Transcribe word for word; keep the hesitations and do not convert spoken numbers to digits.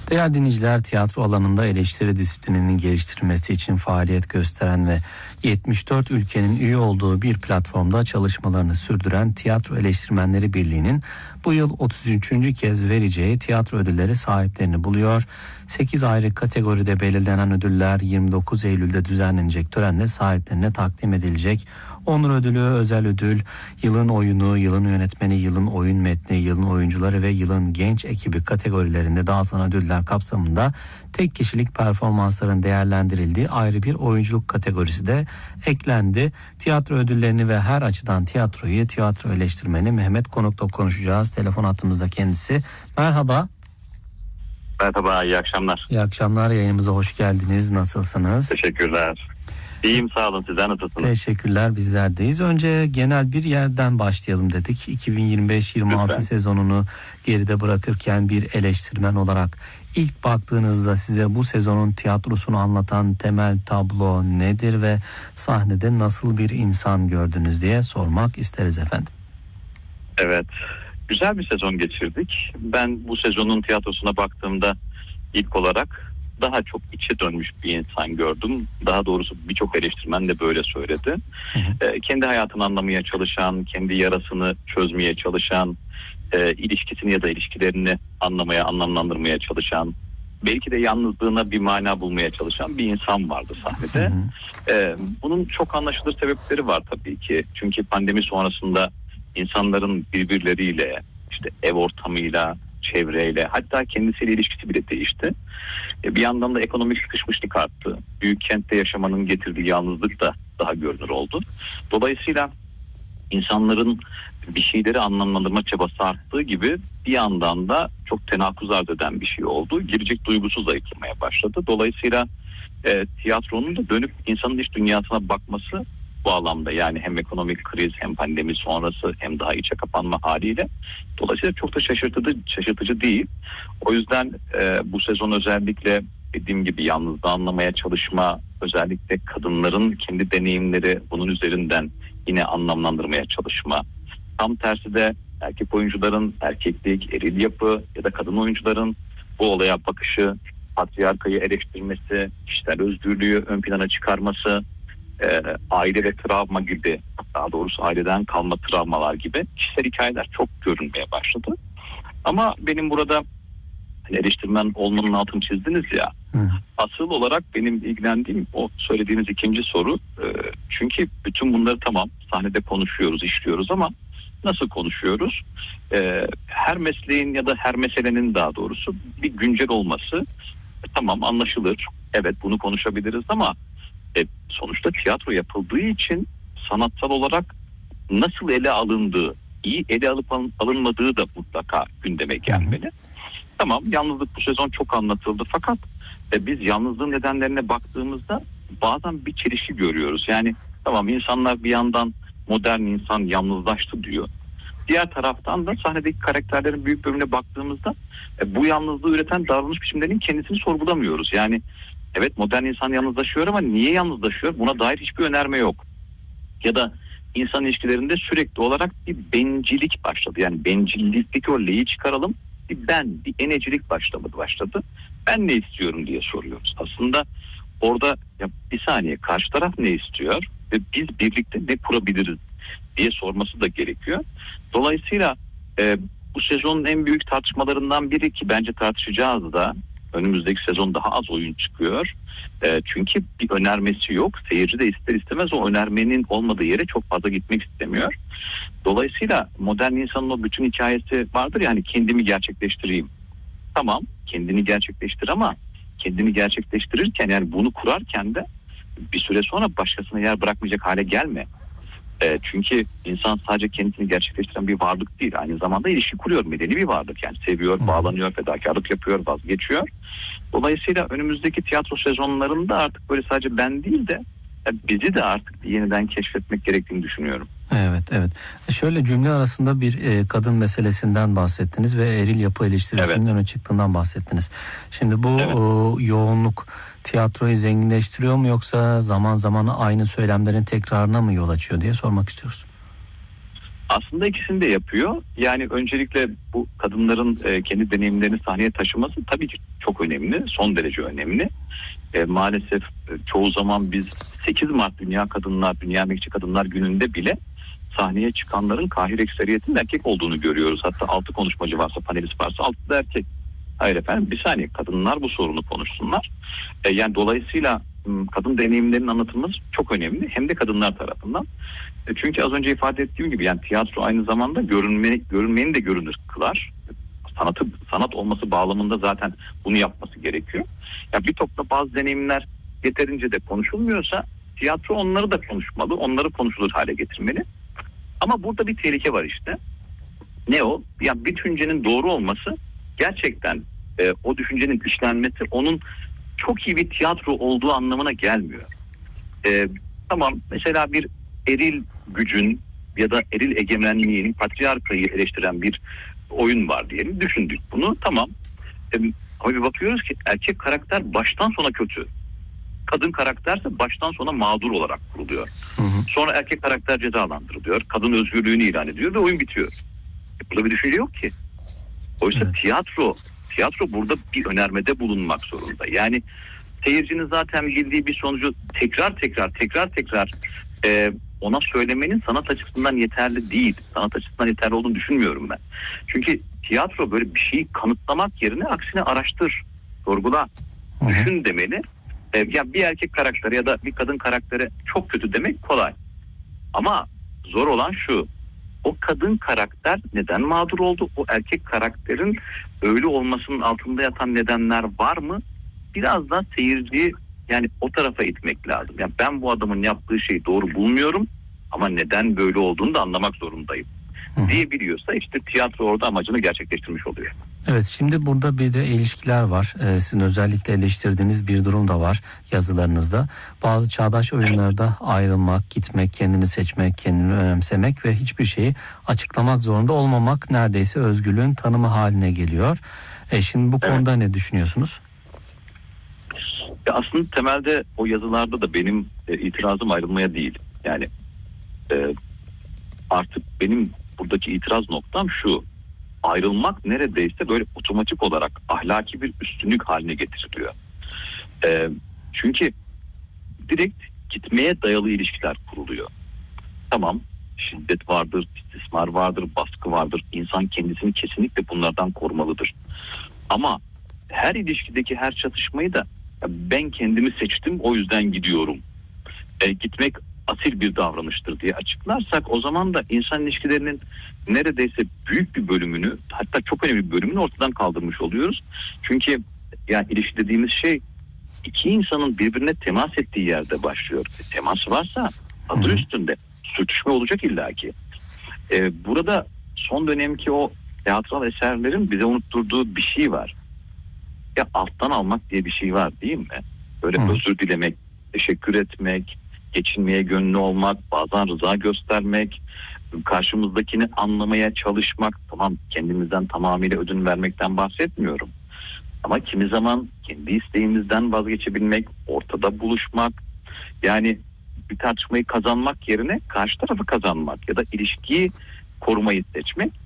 Değerli dinleyiciler, tiyatro alanında eleştiri disiplininin geliştirilmesi için faaliyet gösteren ve yetmiş dört ülkenin üye olduğu bir platformda çalışmalarını sürdüren Tiyatro Eleştirmenleri Birliği'nin bu yıl otuz üçüncü kez vereceği tiyatro ödülleri sahiplerini buluyor. sekiz ayrı kategoride belirlenen ödüller yirmi dokuz Eylül'de düzenlenecek törenle sahiplerine takdim edilecek. Onur ödülü, özel ödül, yılın oyunu, yılın yönetmeni, yılın oyun metni, yılın oyuncuları ve yılın genç ekibi kategorilerinde dağıtılan ödüller kapsamında tek kişilik performansların değerlendirildiği ayrı bir oyunculuk kategorisi de eklendi. Tiyatro ödüllerini ve her açıdan tiyatroyu tiyatro eleştirmeni Mehmet Konuk'la konuşacağız. Telefon hattımızda kendisi. Merhaba. Merhaba, iyi akşamlar. İyi akşamlar, yayınımıza hoş geldiniz. Nasılsınız? Teşekkürler. İyiyim, sağ olun. Sizler nasılsınız? Teşekkürler, bizlerdeyiz. Önce genel bir yerden başlayalım dedik. iki bin yirmi beş yirmi altı Lütfen. Sezonunu geride bırakırken bir eleştirmen olarak ilk baktığınızda size bu sezonun tiyatrosunu anlatan temel tablo nedir ve sahnede nasıl bir insan gördünüz diye sormak isteriz efendim. Evet, güzel bir sezon geçirdik. Ben bu sezonun tiyatrosuna baktığımda ilk olarak daha çok içe dönmüş bir insan gördüm. Daha doğrusu birçok eleştirmen de böyle söyledi. Hı hı. E, kendi hayatını anlamaya çalışan, kendi yarasını çözmeye çalışan, e, ilişkisini ya da ilişkilerini anlamaya, anlamlandırmaya çalışan, belki de yalnızlığına bir mana bulmaya çalışan bir insan vardı sahnede. Hı hı. E, bunun çok anlaşılır sebepleri var tabii ki. Çünkü pandemi sonrasında insanların birbirleriyle, işte ev ortamıyla, çevreyle, hatta kendisiyle ilişkisi bile değişti. Bir yandan da ekonomik sıkışmışlık arttı. Büyük kentte yaşamanın getirdiği yalnızlık da daha görünür oldu. Dolayısıyla insanların bir şeyleri anlamlandırma çabası arttığı gibi bir yandan da çok tenakuz arz eden bir şey oldu. Girecek duygusu zayıflamaya başladı. Dolayısıyla e, tiyatronun da dönüp insanın iç dünyasına bakması bu anlamda, yani hem ekonomik kriz hem pandemi sonrası hem daha içe kapanma haliyle, dolayısıyla çok da şaşırtıcı şaşırtıcı değil. O yüzden e, bu sezon özellikle dediğim gibi yalnızlığı anlamaya çalışma, özellikle kadınların kendi deneyimleri bunun üzerinden yine anlamlandırmaya çalışma. Tam tersi de erkek oyuncuların erkeklik, eril yapı ya da kadın oyuncuların bu olaya bakışı, patriarkayı eleştirmesi, kişisel özgürlüğü ön plana çıkarması, E, aile ve travma gibi, daha doğrusu aileden kalma travmalar gibi kişisel hikayeler çok görünmeye başladı. Ama benim burada eleştirmen olmanın altını çizdiniz ya, Hı. asıl olarak benim ilgilendiğim o söylediğiniz ikinci soru. E, çünkü bütün bunları tamam sahnede konuşuyoruz, işliyoruz ama nasıl konuşuyoruz? E, her mesleğin ya da her meselenin daha doğrusu bir güncel olması, e, tamam anlaşılır. Evet, bunu konuşabiliriz ama E, sonuçta tiyatro yapıldığı için sanatsal olarak nasıl ele alındığı, iyi ele alıp alınmadığı da mutlaka gündeme gelmeli. Hı hı. Tamam, yalnızlık bu sezon çok anlatıldı fakat e, biz yalnızlığın nedenlerine baktığımızda bazen bir çelişki görüyoruz. Yani tamam, insanlar bir yandan modern insan yalnızlaştı diyor. Diğer taraftan da sahnedeki karakterlerin büyük bölümüne baktığımızda e, bu yalnızlığı üreten davranış biçimlerinin kendisini sorgulamıyoruz. Yani evet, modern insan yalnızlaşıyor ama niye yalnızlaşıyor? Buna dair hiçbir önerme yok. Ya da insan ilişkilerinde sürekli olarak bir bencillik başladı. Yani bencillikteki o leği çıkaralım. Bir ben, bir enecilik başladı. başladı. Ben ne istiyorum diye soruyoruz. Aslında orada ya bir saniye, karşı taraf ne istiyor ve biz birlikte ne kurabiliriz diye sorması da gerekiyor. Dolayısıyla e, bu sezonun en büyük tartışmalarından biri, ki bence tartışacağız da, önümüzdeki sezon daha az oyun çıkıyor. E, çünkü bir önermesi yok. Seyirci de ister istemez o önermenin olmadığı yere çok fazla gitmek istemiyor. Dolayısıyla modern insanın o bütün hikayesi vardır ya, hani kendimi gerçekleştireyim. Tamam, kendini gerçekleştir ama kendini gerçekleştirirken, yani bunu kurarken de bir süre sonra başkasına yer bırakmayacak hale gelme. E, çünkü insan sadece kendisini gerçekleştiren bir varlık değil. Aynı zamanda ilişki kuruyor, medeni bir varlık. Yani seviyor, bağlanıyor, fedakarlık yapıyor, vazgeçiyor. Dolayısıyla önümüzdeki tiyatro sezonlarında artık böyle sadece ben değil de bizi de artık yeniden keşfetmek gerektiğini düşünüyorum. Evet, evet. Şöyle cümle arasında bir e, kadın meselesinden bahsettiniz ve eril yapı eleştirisinin evet. öne çıktığından bahsettiniz. Şimdi bu evet. o, yoğunluk tiyatroyu zenginleştiriyor mu, yoksa zaman zaman aynı söylemlerin tekrarına mı yol açıyor diye sormak istiyoruz. Aslında ikisini de yapıyor. Yani öncelikle bu kadınların e, kendi deneyimlerini sahneye taşıması tabii ki çok önemli. Son derece önemli. E, maalesef e, çoğu zaman biz sekiz Mart Dünya Kadınlar, Dünya Emekçi Kadınlar Günü'nde bile sahneye çıkanların kahir ekseriyetinin erkek olduğunu görüyoruz. Hatta altı konuşmacı varsa, panelist varsa altı da erkek. Hayır efendim, bir saniye, kadınlar bu sorunu konuşsunlar. E, yani dolayısıyla kadın deneyimlerinin anlatılması çok önemli. Hem de kadınlar tarafından. E, çünkü az önce ifade ettiğim gibi yani tiyatro aynı zamanda görünme, görünmeyeni de görünür kılar. Sanatı, sanat olması bağlamında zaten bunu yapması gerekiyor. Ya bir topla bazı deneyimler yeterince de konuşulmuyorsa tiyatro onları da konuşmalı, onları konuşulur hale getirmeli. Ama burada bir tehlike var işte. Ne o? Ya bir düşüncenin doğru olması gerçekten e, o düşüncenin işlenmesi onun çok iyi bir tiyatro olduğu anlamına gelmiyor. E, tamam mesela bir eril gücün ya da eril egemenliğin patriarkayı eleştiren bir oyun var diyelim. Düşündük bunu, tamam. E, ama bir bakıyoruz ki erkek karakter baştan sona kötü. Kadın karakterse baştan sona mağdur olarak kuruluyor. Hı hı. Sonra erkek karakter cezalandırılıyor. Kadın özgürlüğünü ilan ediyor ve oyun bitiyor. E, burada bir düşünce yok ki. Oysa evet. tiyatro, tiyatro burada bir önermede bulunmak zorunda. Yani seyircinin zaten bildiği bir sonucu tekrar tekrar tekrar tekrar e, ona söylemenin sanat açısından yeterli değil. Sanat açısından yeterli olduğunu düşünmüyorum ben. Çünkü tiyatro böyle bir şeyi kanıtlamak yerine aksine araştır, sorgula, Hı-hı. düşün demeli. E, ya bir erkek karakteri ya da bir kadın karakteri çok kötü demek kolay. Ama zor olan şu. O kadın karakter neden mağdur oldu? O erkek karakterin öyle olmasının altında yatan nedenler var mı? Biraz da seyirciyi yani o tarafa itmek lazım. Yani ben bu adamın yaptığı şeyi doğru bulmuyorum ama neden böyle olduğunu da anlamak zorundayım. Hı. diyebiliyorsa işte tiyatro orada amacını gerçekleştirmiş oluyor. Evet, şimdi burada bir de ilişkiler var. Ee, sizin özellikle eleştirdiğiniz bir durum da var yazılarınızda. Bazı çağdaş oyunlarda ayrılmak, gitmek, kendini seçmek, kendini önemsemek ve hiçbir şeyi açıklamak zorunda olmamak neredeyse özgürlüğün tanımı haline geliyor. E şimdi bu konuda evet. ne düşünüyorsunuz? Ya aslında temelde o yazılarda da benim e, itirazım ayrılmaya değil. Yani e, artık benim buradaki itiraz noktam şu: ayrılmak neredeyse böyle otomatik olarak ahlaki bir üstünlük haline getiriliyor. E, çünkü direkt gitmeye dayalı ilişkiler kuruluyor. Tamam, şiddet vardır, istismar vardır, baskı vardır. İnsan kendisini kesinlikle bunlardan korumalıdır. Ama her ilişkideki her çatışmayı da ben kendimi seçtim o yüzden gidiyorum, E, gitmek asil bir davranıştır diye açıklarsak o zaman da insan ilişkilerinin neredeyse büyük bir bölümünü, hatta çok önemli bir bölümünü ortadan kaldırmış oluyoruz. Çünkü yani ilişki dediğimiz şey iki insanın birbirine temas ettiği yerde başlıyor. E, temas varsa adı üstünde sürtüşme olacak illaki. E, burada son dönemki o teatral eserlerin bize unutturduğu bir şey var. Ya alttan almak diye bir şey var değil mi? Böyle Hı. özür dilemek, teşekkür etmek, geçinmeye gönüllü olmak, bazen rıza göstermek, karşımızdakini anlamaya çalışmak. Tamam, kendimizden tamamıyla ödün vermekten bahsetmiyorum. Ama kimi zaman kendi isteğimizden vazgeçebilmek, ortada buluşmak, yani bir tartışmayı kazanmak yerine karşı tarafı kazanmak ya da ilişkiyi korumayı seçmek